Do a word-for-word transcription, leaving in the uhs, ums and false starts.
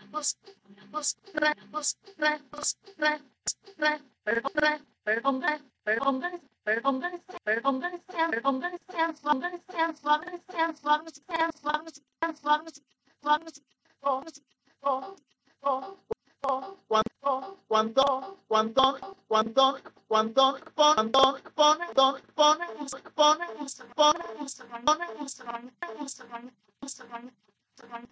Cuando, cuando, cuando, cuando, cuando, cuando, pone, don, pone, pone, pone, pone, pone, pone, pone, pone,